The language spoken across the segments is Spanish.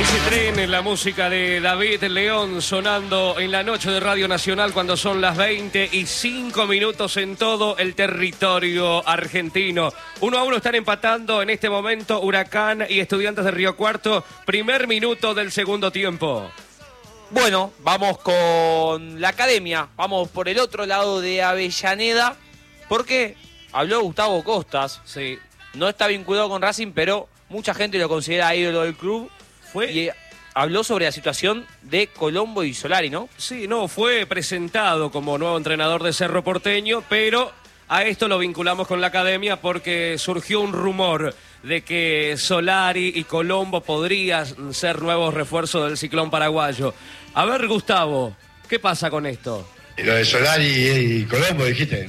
Ese tren en la música de David León sonando en la noche de Radio Nacional cuando son las 20:05 en todo el territorio argentino. 1-1 están empatando en este momento Huracán y Estudiantes de Río Cuarto. Primer minuto del segundo tiempo. Bueno, vamos con la academia. Vamos por el otro lado de Avellaneda. Porque habló Gustavo Costas. Sí. No está vinculado con Racing, pero mucha gente lo considera ídolo del club. Y habló sobre la situación de Colombo y Solari, ¿no? Sí, no, fue presentado como nuevo entrenador de Cerro Porteño, pero a esto lo vinculamos con la academia porque surgió un rumor de que Solari y Colombo podrían ser nuevos refuerzos del ciclón paraguayo. A ver, Gustavo, ¿qué pasa con esto? Lo de Solari y Colombo, dijiste.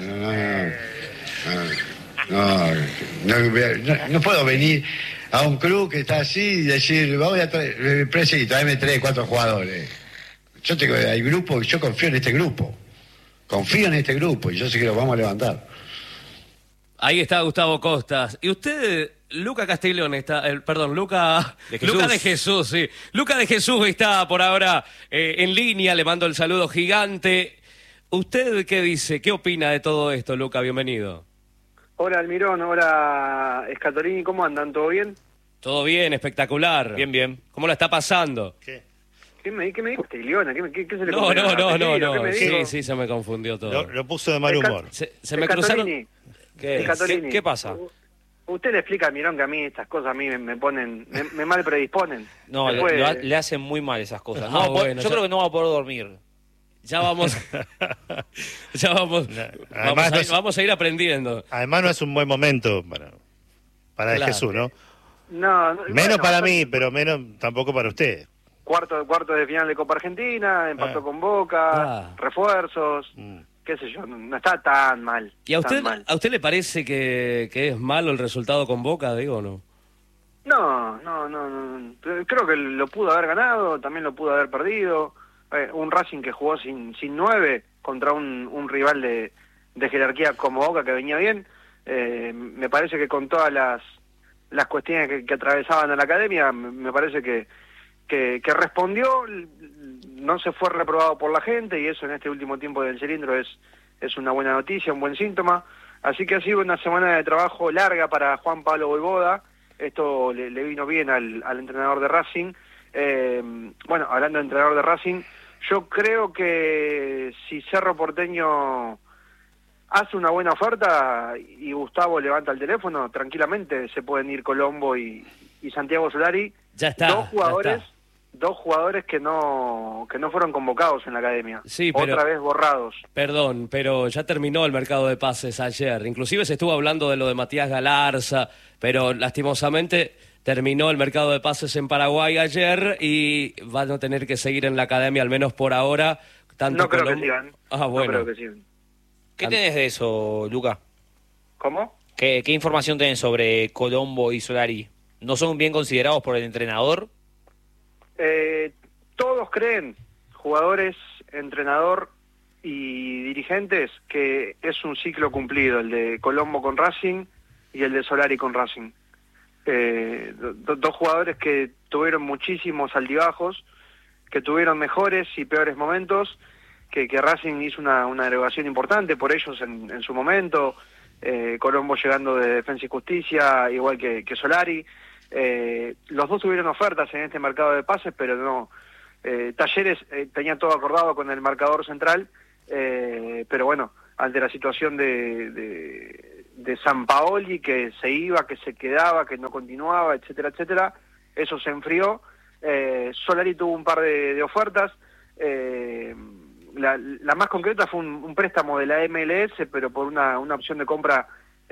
No puedo venir a un club que está así y decir, voy a traer, tráeme 3, 4 jugadores. Yo tengo el grupo, yo confío en este grupo. Confío en este grupo y yo sé que lo vamos a levantar. Ahí está Gustavo Costas. Y usted, Luca Castiglione, Luca de Jesús, sí. Luca de Jesús está por ahora en línea, le mando el saludo gigante. ¿Usted qué dice? ¿Qué opina de todo esto, Luca? Bienvenido. Hola Almirón, hola Scatolini, ¿cómo andan? ¿Todo bien? Todo bien, espectacular. Bien, bien. ¿Cómo la está pasando? ¿Qué me dijo Castiglione? ¿Qué se le No. Sí, se me confundió todo. Lo puso de mal humor. Se me cruzaron... ¿Qué pasa? Usted le explica a Almirón que a mí estas cosas a mí me ponen, me mal predisponen. No, después... le hacen muy mal esas cosas. Yo creo que no va a poder dormir. Ya vamos. Vamos a ir aprendiendo. Además no es un buen momento para Claro. Jesús, ¿no? Menos para mí, pero menos tampoco para usted. Cuarto de final de Copa Argentina, empató con Boca, refuerzos, qué sé yo, no está tan mal. ¿Y a usted le parece que es malo el resultado con Boca, digo, o no? No. Creo que lo pudo haber ganado, también lo pudo haber perdido. Un Racing que jugó sin 9 contra un rival de jerarquía como Boca que venía bien. Me parece que con todas las cuestiones que atravesaban a la academia, me parece que respondió, no se fue reprobado por la gente y eso en este último tiempo del cilindro es una buena noticia, un buen síntoma. Así que ha sido una semana de trabajo larga para Juan Pablo Vojvoda. Esto le vino bien al entrenador de Racing. Bueno, hablando de entrenador de Racing, yo creo que si Cerro Porteño hace una buena oferta y Gustavo levanta el teléfono, tranquilamente se pueden ir Colombo y Santiago Solari. Ya está. Dos jugadores que no fueron convocados en la academia. Sí, pero, otra vez borrados. Perdón, pero ya terminó el mercado de pases ayer. Inclusive se estuvo hablando de lo de Matías Galarza, pero lastimosamente terminó el mercado de pases en Paraguay ayer y van a tener que seguir en la academia, al menos por ahora. No creo que sigan. Bueno. No creo que sigan. ¿Qué tenés de eso, Luca? ¿Cómo? ¿Qué información tenés sobre Colombo y Solari? ¿No son bien considerados por el entrenador? Todos creen, jugadores, entrenador y dirigentes, que es un ciclo cumplido, el de Colombo con Racing y el de Solari con Racing. Dos jugadores que tuvieron muchísimos altibajos, que tuvieron mejores y peores momentos, que Racing hizo una erogación importante por ellos en su momento, Colombo llegando de Defensa y Justicia, igual que Solari. Los dos tuvieron ofertas en este mercado de pases, pero no. Talleres tenía todo acordado con el marcador central, pero bueno, ante la situación de Sampaoli, que se iba, que se quedaba, que no continuaba, etcétera, etcétera, eso se enfrió. Solari tuvo un par de ofertas. La más concreta fue un préstamo de la MLS, pero por una opción de compra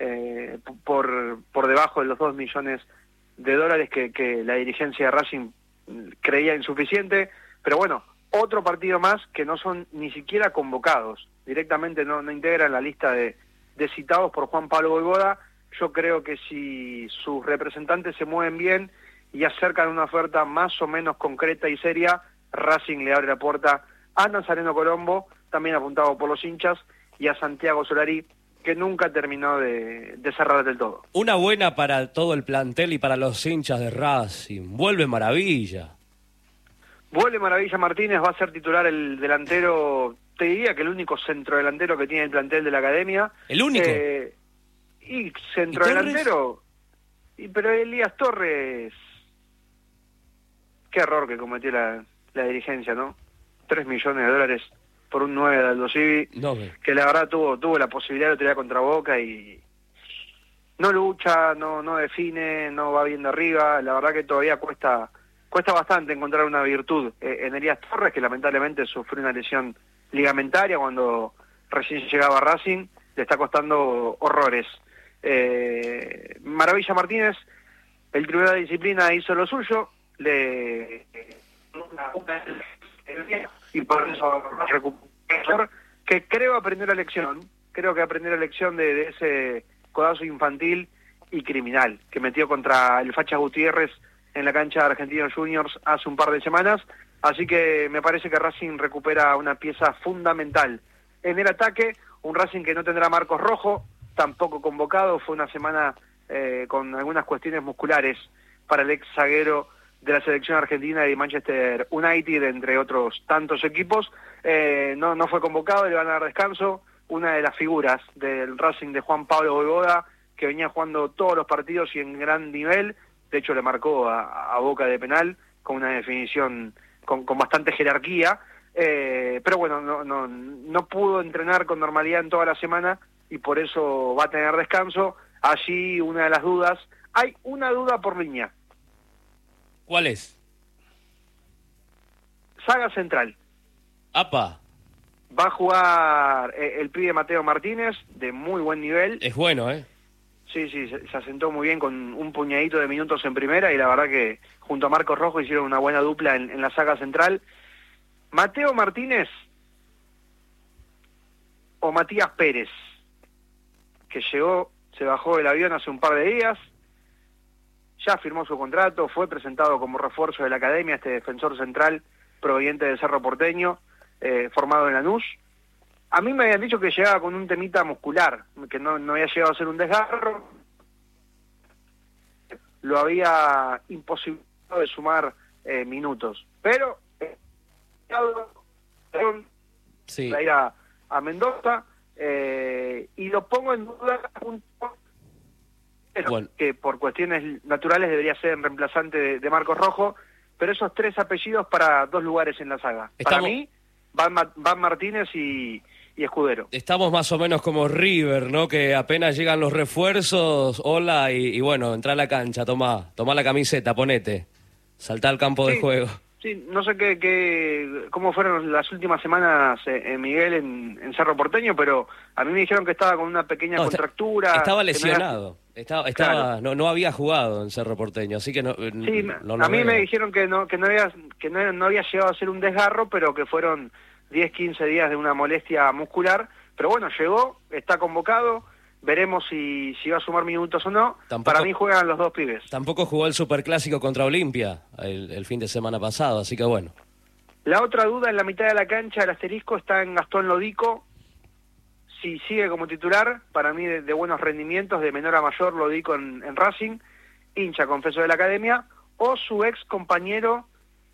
por debajo de los $2 millones que la dirigencia de Racing creía insuficiente. Pero bueno, otro partido más que no son ni siquiera convocados, directamente no integran la lista de citados por Juan Pablo Vojvoda. Yo creo que si sus representantes se mueven bien y acercan una oferta más o menos concreta y seria, Racing le abre la puerta a Nazareno Colombo, también apuntado por los hinchas, y a Santiago Solari, que nunca terminó de cerrar del todo. Una buena para todo el plantel y para los hinchas de Racing. Vuelve Maravilla. Vuelve Maravilla Martínez, va a ser titular el delantero, te diría que el único centrodelantero que tiene el plantel de la academia. ¿El único? Y centrodelantero, pero Elías Torres, qué error que cometió la dirigencia, ¿no? 3 millones de dólares por un 9 de Aldo Civi, No, que la verdad tuvo la posibilidad de tirar contra Boca y no lucha, no define, no va bien de arriba. La verdad que todavía cuesta bastante encontrar una virtud en Elías Torres, que lamentablemente sufrió una lesión ligamentaria cuando recién llegaba a Racing. Le está costando horrores. Maravilla Martínez, el Tribunal de Disciplina hizo lo suyo, y por eso recuperó, que creo aprendió la lección, de ese codazo infantil y criminal que metió contra el Facha Gutiérrez en la cancha de Argentinos Juniors hace un par de semanas. Así que me parece que Racing recupera una pieza fundamental en el ataque, un Racing que no tendrá Marcos Rojo, tampoco convocado. Fue una semana con algunas cuestiones musculares para el ex zaguero de la selección argentina y de Manchester United, entre otros tantos equipos. No fue convocado, le van a dar descanso. Una de las figuras del Racing de Juan Pablo Voivoda, que venía jugando todos los partidos y en gran nivel. De hecho, le marcó a Boca de penal con una definición con bastante jerarquía. Pero bueno, no pudo entrenar con normalidad en toda la semana y por eso va a tener descanso. Allí una de las dudas. Hay una duda por línea. ¿Cuál es? Saga central. ¡Apa! Va a jugar el pibe Mateo Martínez, de muy buen nivel. Es bueno, ¿eh? Sí, se asentó muy bien con un puñadito de minutos en primera y la verdad que junto a Marcos Rojo hicieron una buena dupla en la saga central. Mateo Martínez o Matías Pérez, que llegó, se bajó del avión hace un par de días, ya firmó su contrato, fue presentado como refuerzo de la academia, este defensor central proveniente del Cerro Porteño, formado en Lanús. A mí me habían dicho que llegaba con un temita muscular, que no había llegado a ser un desgarro, lo había imposibilitado de sumar minutos, pero Sí. para ir a Mendoza, y lo pongo en duda Bueno. que por cuestiones naturales debería ser en reemplazante de Marcos Rojo, pero esos 3 apellidos para 2 lugares en la saga. Para mí van Martínez y Escudero. Estamos más o menos como River, ¿no? Que apenas llegan los refuerzos, hola, y bueno, entra a la cancha, toma la camiseta, ponete, saltá al campo de juego. Sí, no sé cómo fueron las últimas semanas, Miguel, en Cerro Porteño, pero a mí me dijeron que estaba con una pequeña contractura. Estaba lesionado, Claro. no había jugado en Cerro Porteño, así que no. Sí, no a mí veo. me dijeron que no había llegado a ser un desgarro, pero que fueron 10-15 días de una molestia muscular. Pero bueno, llegó, está convocado, veremos si va a sumar minutos o no. Para mí juegan los 2 pibes. Tampoco jugó el Superclásico contra Olimpia el fin de semana pasado, así que bueno. La otra duda en la mitad de la cancha, el asterisco, está en Gastón Lodico. Si sigue como titular, para mí de buenos rendimientos, de menor a mayor, Lodico en Racing, hincha, confeso, de la academia, o su ex compañero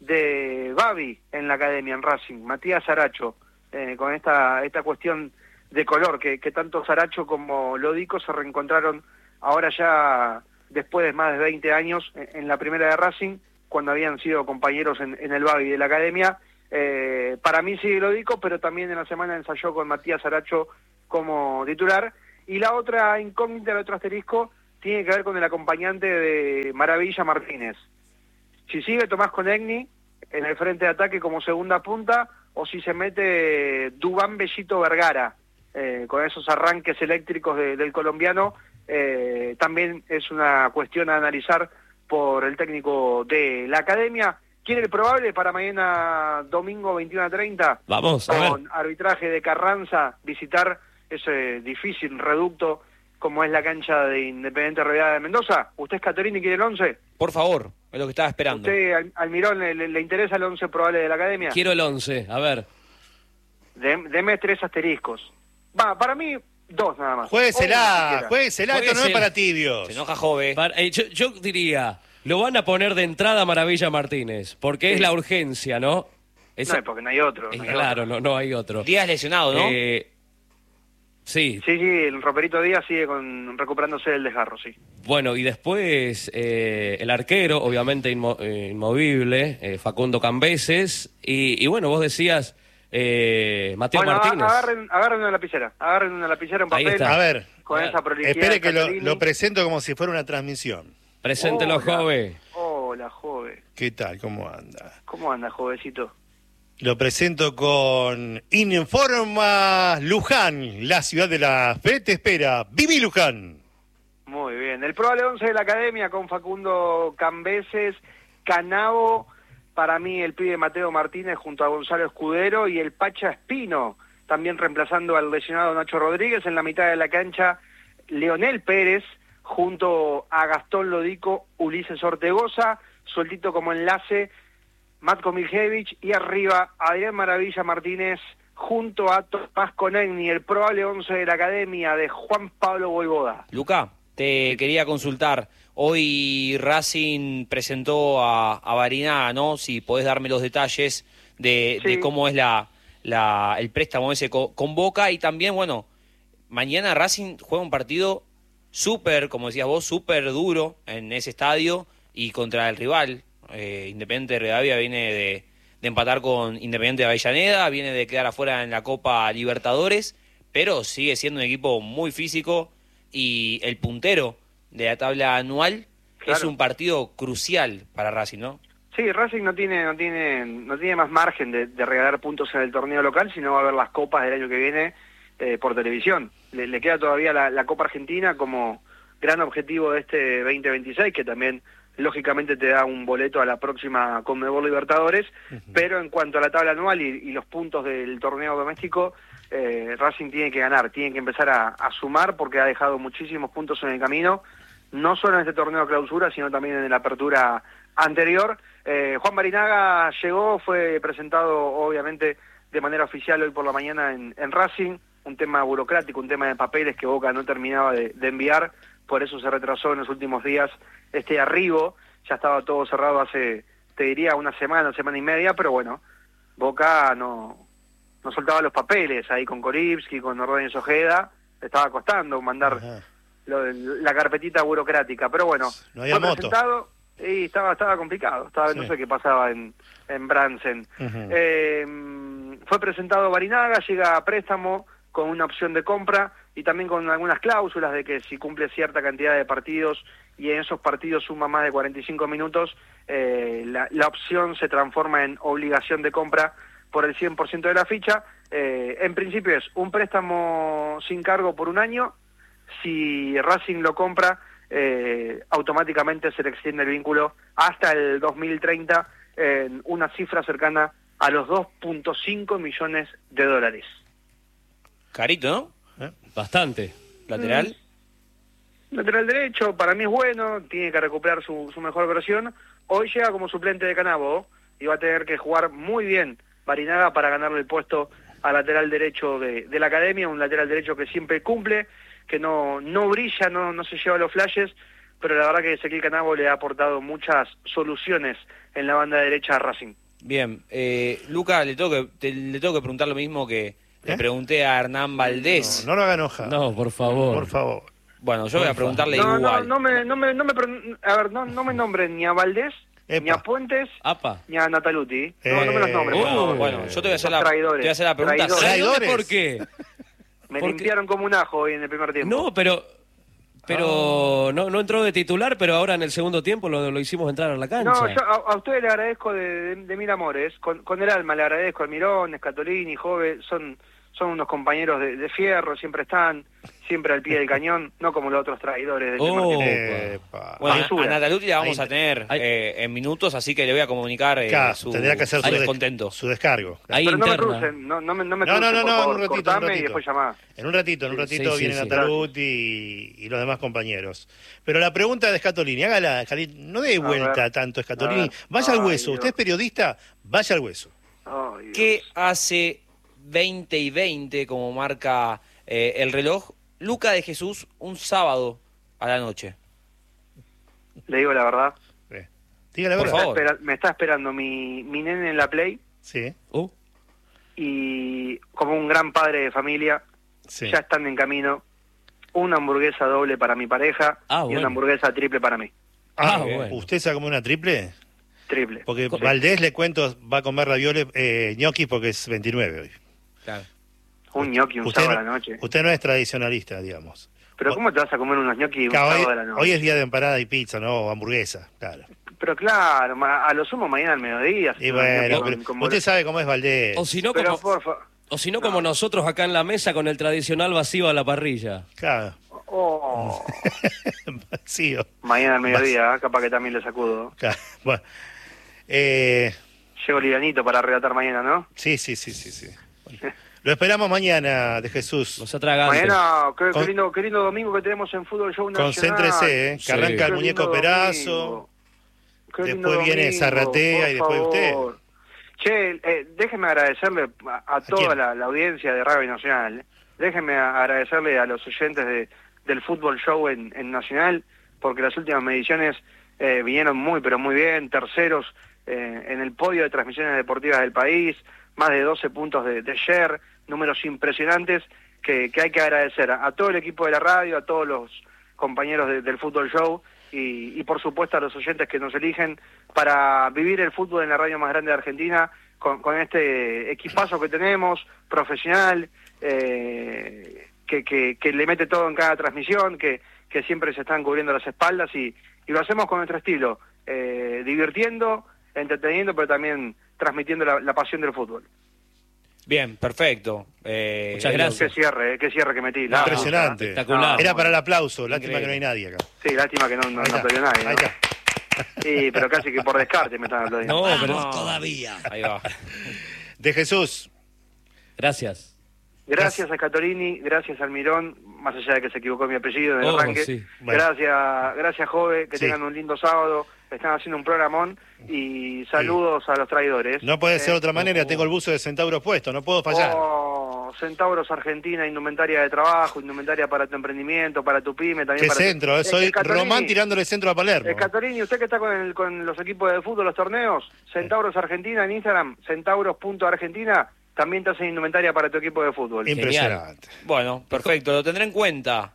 de Babi en la academia, en Racing, Matías Saracho, con esta cuestión de color, que tanto Saracho como Lodico se reencontraron ahora ya después de más de 20 años en la primera de Racing, cuando habían sido compañeros en el Babi de la academia. Para mí sigue Lodico, pero también en la semana ensayó con Matías Saracho como titular. Y la otra incógnita, el otro asterisco, tiene que ver con el acompañante de Maravilla Martínez. Si sigue Tomás Conegni en el frente de ataque como segunda punta, o si se mete Dubán Bellito Vergara, con esos arranques eléctricos del colombiano. También es una cuestión a analizar por el técnico de la academia. ¿Quién es el probable para mañana domingo 21:30? Vamos, a ver. Con arbitraje de Carranza, visitar ese difícil reducto como es la cancha de Independiente Rivadavia de Mendoza. ¿Usted es Caterini, quiere el 11? Por favor, es lo que estaba esperando. ¿Usted, Almirón, le interesa el 11 probable de la academia? Quiero el 11, a ver. Deme 3 asteriscos. Para mí, 2 nada más. Juéguesela, esto no es Juéguesela. para tibios. Se enoja Jove. Yo diría, lo van a poner de entrada a Maravilla Martínez, porque es Sí. la urgencia, ¿no? No, porque no hay otro. no hay Claro, otro. no hay otro. Díaz lesionado, ¿no? Sí, Sí, el Roperito Díaz sigue recuperándose del desgarro, sí. bueno, y después el arquero, obviamente inmovible, Facundo Cambeses, y bueno, vos decías Mateo Bueno, Martínez. agarren una lapicera, en Ahí papel. está. A ver, Con esa prolijidad. espere que Catalini. lo presento como si fuera una transmisión. Preséntelo, Hola. joven. Hola, joven. ¿Qué tal? ¿Cómo anda? ¿Cómo anda, jovencito? Lo presento con Informa Luján, la ciudad de la fe te espera. ¡Vivi Luján! Muy bien. El probable 11 de la academia con Facundo Cambeses, Canavo, para mí el pibe Mateo Martínez junto a Gonzalo Escudero y el Pacha Espino, también reemplazando al lesionado Nacho Rodríguez. En la mitad de la cancha, Leonel Pérez junto a Gastón Lodico, Ulises Ortegoza, sueltito como enlace, Matko Miljevic, y arriba Adrián Maravilla Martínez junto a Tomás Conegni, el probable 11 de la academia de Juan Pablo Voivoda. Luca, te quería consultar. Hoy Racing presentó a Barinaga, ¿no? Si podés darme los detalles de cómo es el préstamo ese con Boca. Y también, bueno, mañana Racing juega un partido súper, como decías vos, súper duro en ese estadio y contra el rival. Independiente de Rivadavia viene de empatar con Independiente de Avellaneda, viene de quedar afuera en la Copa Libertadores, pero sigue siendo un equipo muy físico y el puntero de la tabla anual. Claro. Es un partido crucial para Racing, ¿no? Sí, Racing no tiene más margen de regalar puntos en el torneo local, sino va a ver las copas del año que viene por televisión. Le queda todavía la Copa Argentina como gran objetivo de este 2026, que también lógicamente te da un boleto a la próxima Conmebol Libertadores, pero en cuanto a la tabla anual y los puntos del torneo doméstico, Racing tiene que ganar, tiene que empezar a sumar, porque ha dejado muchísimos puntos en el camino, no solo en este torneo de clausura, sino también en la apertura anterior. Juan Barinaga llegó, fue presentado obviamente de manera oficial hoy por la mañana en Racing, un tema burocrático, un tema de papeles que Boca no terminaba de enviar, por eso se retrasó en los últimos días este arribo. Ya estaba todo cerrado hace, te diría, una semana y media, pero bueno, Boca no soltaba los papeles ahí con Koripski, con Ordóñez Ojeda, le estaba costando mandar la carpetita burocrática, pero bueno, No había fue moto. presentado y estaba complicado, no sé qué pasaba en Bransen. Fue presentado Barinaga, llega a préstamo con una opción de compra y también con algunas cláusulas de que si cumple cierta cantidad de partidos y en esos partidos suma más de 45 minutos, la opción se transforma en obligación de compra por el 100% de la ficha. En principio es un préstamo sin cargo por un año. Si Racing lo compra, automáticamente se le extiende el vínculo hasta el 2030 en una cifra cercana a los 2.5 millones de dólares. Carito, ¿no? Bastante. Lateral. Lateral derecho, para mí es bueno, tiene que recuperar su mejor versión. Hoy llega como suplente de Canavo y va a tener que jugar muy bien Barinaga para ganarle el puesto al lateral derecho de la academia, un lateral derecho que siempre cumple, que no brilla, no se lleva los flashes, pero la verdad que Ezequiel Canavo le ha aportado muchas soluciones en la banda derecha a Racing. Bien, Luca, le tengo que preguntar lo mismo que le pregunté a Hernán Valdés. No lo haga enojar. No, por favor. Por favor. Bueno, yo voy a preguntarle No igual. me nombren ni a Valdés, Epa. ni a Puentes, Apa. ni a Nataluti. No me los nombres, por favor. Bueno, yo te voy a hacer Los traidores. te voy a hacer la pregunta. Traidores. ¿Traidores? ¿Por qué? Me porque- limpiaron como un ajo hoy en el primer tiempo. No, pero no entró de titular, pero ahora en el segundo tiempo lo hicimos entrar a la cancha. No, yo a ustedes le agradezco de mil amores, con el alma le agradezco, Almirón, Scatolini, Jove, son unos compañeros de fierro, siempre están, siempre al pie del cañón, no como los otros traidores del primer tiempo. Epa. Bueno, Basura. a Nataluti la vamos Ahí- a tener ahí- en minutos, así que le voy a comunicar Claro, su tendría que hacer descontento. su descargo. Ahí Pero no me interna. crucen, no me No, crucen, no, por en favor, un ratito, cortame y después llamá. En un ratito Sí, viene sí. Nataluti y los demás compañeros. Pero la pregunta de Scatolini, hágala, Scatolini, no dé vuelta ver. tanto A Scatolini, ver. vaya al Ay, hueso. Dios. Usted es periodista, vaya al hueso. Ay, Dios. ¿Qué hace 20 y 20, como marca el reloj, Luca de Jesús un sábado a la noche? Le digo la verdad. Diga la Por verdad. favor. Me está esperando mi nene en la Play Sí, y como un gran padre de familia, sí. ya están en camino una hamburguesa doble para mi pareja y bueno. una hamburguesa triple para mí. Bueno. ¿Usted se va a comer una triple? Triple. Porque Sí. Valdés, le cuento, va a comer ravioles, gnocchi porque es 29 hoy. Claro. Un gnocchi un sábado a la noche. Usted no es tradicionalista, digamos. Pero ¿cómo te vas a comer unos gnocchi un Claro, sábado a la noche? hoy es día de empanada y pizza, ¿no? O hamburguesa, claro. Pero claro, a lo sumo mañana al mediodía. Y unos bueno, gnocchi pero con usted sabe cómo es Valdés. O si no, Pero como, por favor. o si no, como nosotros acá en la mesa con el tradicional vacío a la parrilla. Claro. Oh, Vacío. mañana al mediodía, capaz que también le sacudo. Claro. Bueno. Llego livianito para relatar mañana, ¿no? Sí. Bueno, lo esperamos mañana, de Jesús. Los atragantes. Mañana, Con- qué lindo domingo que tenemos en Fútbol Show Nacional. Concéntrese, que Sí. arranca el Qué muñeco lindo Perazo. domingo. Qué lindo Después viene domingo, Zarratea por y después usted. favor. Che, déjeme agradecerle a toda quién? la audiencia de Radio Nacional. Déjenme agradecerle a los oyentes del Fútbol Show en Nacional, porque las últimas mediciones vinieron muy, pero muy bien, terceros en el podio de transmisiones deportivas del país, más de 12 puntos de share, números impresionantes que hay que agradecer a todo el equipo de la radio, a todos los compañeros del Fútbol Show y por supuesto a los oyentes que nos eligen para vivir el fútbol en la radio más grande de Argentina con este equipazo que tenemos, profesional, que le mete todo en cada transmisión, que siempre se están cubriendo las espaldas y lo hacemos con nuestro estilo, divirtiendo, entreteniendo, pero también transmitiendo la pasión del fútbol. Bien, perfecto. Muchas gracias. Qué cierre que metí. La Impresionante. espectacular. Era para el aplauso, lástima Increíble. que no hay nadie acá. Sí, lástima que no Ahí está, aplaudió nadie. ahí ¿no? está. Sí, pero casi que por descarte me están aplaudiendo. No, pero todavía. Ahí va. De Jesús, gracias. Gracias a Scatolini, gracias al Mirón, más allá de que se equivocó mi apellido en el arranque. Sí. Bueno. Gracias Jove, que Sí. tengan un lindo sábado, están haciendo un programón y saludos a los traidores. no puede ser de otra manera, tengo el buzo de Centauros puesto, no puedo fallar. Centauros Argentina, indumentaria de trabajo, indumentaria para tu emprendimiento, para tu pyme, también Qué para centro, soy Scatolini, Román tirándole centro a Palermo. Scatolini, usted que está con los equipos de fútbol, los torneos, Centauros Argentina en Instagram, centauros.argentina, también te hacen indumentaria para tu equipo de fútbol. Impresionante. Bueno, perfecto, lo tendré en cuenta.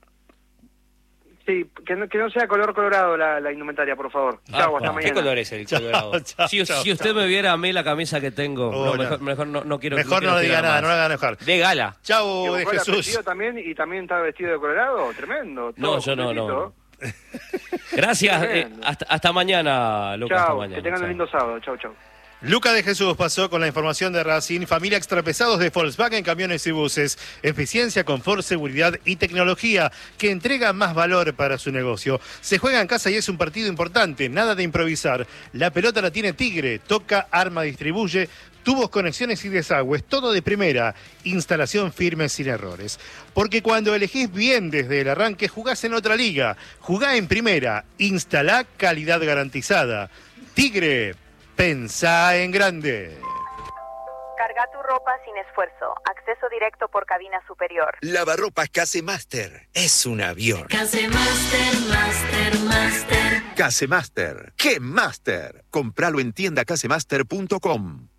Sí, que no sea color colorado la indumentaria, por favor. Chau, hasta ¿Qué mañana. color es el colorado? Chao, Si chao. usted me viera a mí la camisa que tengo, Oh, no. mejor no quiero. Mejor quiero no le diga tirar nada, más. no lo hagan enojar. De gala. ¿Que Chau, de buscó el Jesús. apellido también y también está vestido de colorado? Tremendo. No, todo yo no. completito. Gracias. Tremendo. Hasta mañana, Lucas. Hasta Chau, mañana. que tengan Chau. un lindo sábado. Chau, chau. Luca de Jesús pasó con la información de Racing. Familia extrapesados de Volkswagen, camiones y buses. Eficiencia, confort, seguridad y tecnología que entrega más valor para su negocio. Se juega en casa y es un partido importante. Nada de improvisar. La pelota la tiene Tigre. Toca, arma, distribuye. Tubos, conexiones y desagües. Todo de primera. Instalación firme sin errores. Porque cuando elegís bien desde el arranque, jugás en otra liga. Jugá en primera. Instalá calidad garantizada. Tigre. Pensá en grande. Carga tu ropa sin esfuerzo. Acceso directo por cabina superior. Lavarropas Casemaster. Es un avión. Master. Casemaster. ¡Qué Master! Compralo en tiendacasemaster.com.